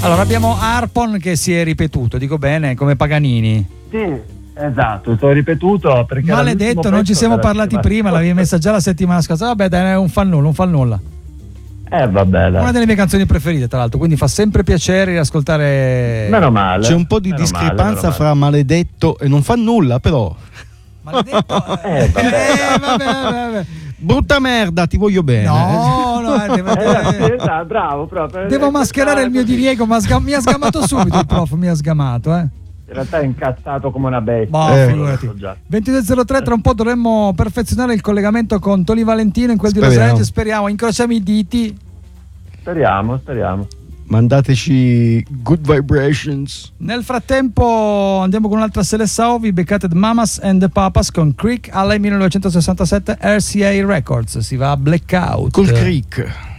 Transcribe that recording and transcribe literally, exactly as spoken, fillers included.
Allora abbiamo Harpon che si è ripetuto, dico bene, come Paganini. Sì, esatto, sto ripetuto perché maledetto, non ci siamo parlati prima, l'avevi messa già la settimana scorsa. Vabbè, dai, è un fan nulla, un fan nulla. Eh vabbè, dai. Una delle mie canzoni preferite, tra l'altro, quindi fa sempre piacere riascoltare. Meno male. C'è un po' di meno discrepanza male, fra maledetto e non fa nulla, però. Maledetto. Eh, vabbè, eh, vabbè, vabbè. Brutta merda, ti voglio bene. No, no, eh, devo, Eh, esatto, bravo proprio. devo mascherare il mio diniego, ma sga- mi ha sgamato subito il prof, mi ha sgamato, eh. In realtà è incazzato come una bestia. Boh, Eh, figurati. lo so già. ventidue zero tre, tra un po' dovremmo perfezionare il collegamento con Tony Valentino in quel di Los Speriamo. Angeles, speriamo, incrociamo i diti. Speriamo, speriamo. Mandateci good vibrations. Nel frattempo andiamo con un'altra Selessa Ovi, beccate The Mamas and the Papas con Creek, alla millenovecentosessantasette R C A Records, si va a Blackout. Col Creek.